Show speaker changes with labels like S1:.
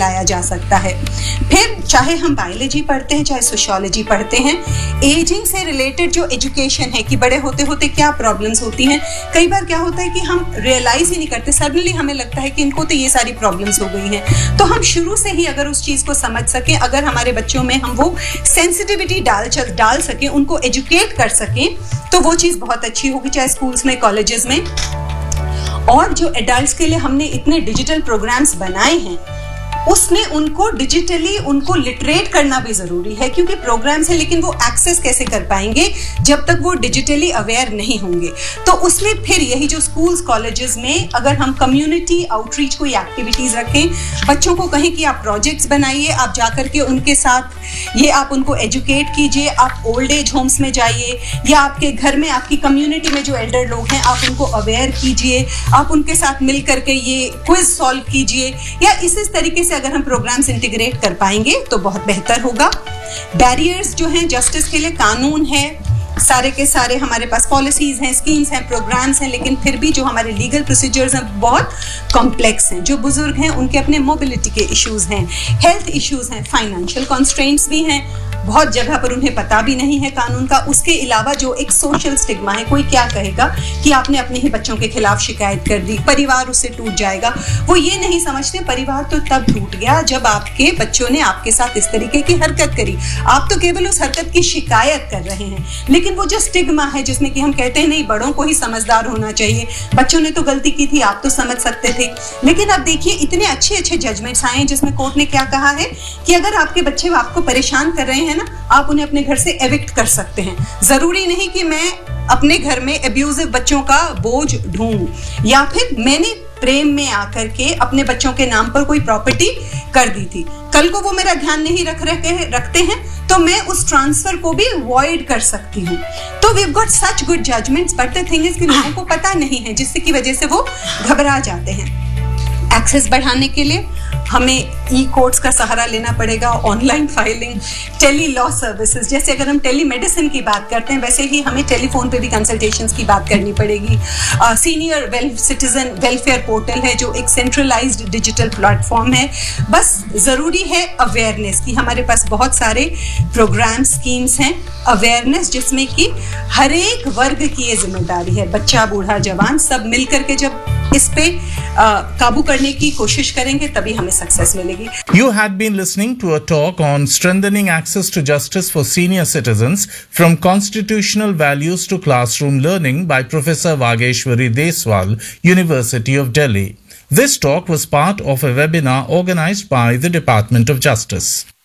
S1: लाया जा सकता है। फिर चाहे हम बायोलॉजी पढ़ते हैं, चाहे सोशियोलॉजी पढ़ते हैं, एजिंग से रिलेटेड जो एजुकेशन है कि बड़े होते होते क्या प्रॉब्लम्स होती हैं, कई बार क्या होता है कि हम रियलाइज ही नहीं करते, सडनली हमें लगता है कि इनको तो ये सारी प्रॉब्लम्स हो गई हैं। तो हम शुरू से ही अगर उस चीज को समझ सकें, अगर हमारे बच्चों में हम वो सेंसिटिविटी डाल सकें, उनको एजुकेट कर सकें, तो वो चीज बहुत अच्छी होगी, चाहे स्कूल्स में, कॉलेजेस में। और जो एडल्ट्स के लिए हमने इतने डिजिटल प्रोग्राम्स बनाए हैं, उसमें उनको डिजिटली उनको लिटरेट करना भी जरूरी है, क्योंकि प्रोग्राम्स है लेकिन वो एक्सेस कैसे कर पाएंगे जब तक वो डिजिटली अवेयर नहीं होंगे। तो उसमें फिर यही जो स्कूल्स कॉलेजेस में अगर हम कम्युनिटी आउटरीच कोई एक्टिविटीज रखें, बच्चों को कहें कि आप प्रोजेक्ट्स बनाइए, आप जाकर के उनके साथ ये आप उनको एजुकेट कीजिए, आप ओल्ड एज होम्स में जाइए या आपके घर में आपकी कम्युनिटी में जो एल्डर लोग हैं आप उनको अवेयर कीजिए, आप उनके साथ मिल करके ये क्विज सॉल्व कीजिए, या इस तरीके से अगर हम प्रोग्राम्स इंटीग्रेट कर पाएंगे तो बहुत बेहतर होगा। बैरियर्स जो हैं जस्टिस के लिए, कानून है, सारे के सारे हमारे पास पॉलिसीज हैं, स्कीम्स हैं, प्रोग्राम्स हैं, लेकिन फिर भी जो हमारे लीगल प्रोसीजर्स हैं बहुत कॉम्प्लेक्स हैं। जो बुजुर्ग हैं उनके अपने मोबिलिटी के इश्यूज हैं, हेल्थ इश्यूज हैं, फाइनेंशियल कॉन्स्ट्रेंट्स भी हैं, बहुत जगह पर उन्हें पता भी नहीं है कानून का। उसके अलावा जो एक सोशल स्टिग्मा है, कोई क्या कहेगा कि आपने अपने ही बच्चों के खिलाफ शिकायत कर दी, परिवार उससे टूट जाएगा। वो ये नहीं समझते परिवार तो तब टूट गया जब आपके बच्चों ने आपके साथ इस तरीके की हरकत करी, आप तो केवल उस हरकत की शिकायत कर रहे हैं। लेकिन वो जो स्टिग्मा है जिसमें कि हम कहते हैं नहीं बड़ों को ही समझदार होना चाहिए, बच्चों ने तो गलती की थी, आप तो समझ सकते थे। लेकिन अब देखिए इतने अच्छे अच्छे जजमेंट्स आए हैं जिसमें कोर्ट ने क्या कहा है कि अगर आपके बच्चे आपको परेशान कर रहे हैं ना, आप उन्हें अपने घर से एविक्ट कर सकते हैं। जरूरी नहीं कि मैं अपने घर में एब्यूजिव बच्चों का बोझ ढूंढूं, या फिर मैंने प्रेम में आकर के अपने बच्चों के नाम पर कोई प्रॉपर्टी कर दी थी, कल को वो मेरा ध्यान नहीं रखते हैं तो मैं उस ट्रांसफर को भी वॉइड कर सकती हूँ। तो we got such good judgements, but the thing is कि लोगों को पता नहीं है, जिससे की वजह से वो घबरा जाते हैं। एक्सेस बढ़ाने के लिए हमें ई कोर्ट्स का सहारा लेना पड़ेगा, online filing, tele law services, जैसे अगर हम टेली मेडिसिन की बात करते हैं वैसे ही हमें टेलीफोन पे भी कंसल्टेशंस की बात करनी पड़ेगी। सीनियर सिटीजन वेलफेयर पोर्टल है जो एक सेंट्रलाइज्ड डिजिटल प्लेटफॉर्म है। बस जरूरी है अवेयरनेस की, हमारे पास बहुत सारे प्रोग्राम स्कीम्स हैं, अवेयरनेस जिसमें कि हर एक वर्ग की ये जिम्मेदारी है, बच्चा बूढ़ा जवान सब मिलकर के जब इस पे काबू करने की कोशिश करेंगे तभी हमें सक्सेस मिलेगी।
S2: You had been listening to a talk on strengthening access to justice for senior citizens from constitutional values to classroom learning by Professor Vageshwari Deswal, University of Delhi. This talk was part of a webinar organized by the Department of Justice.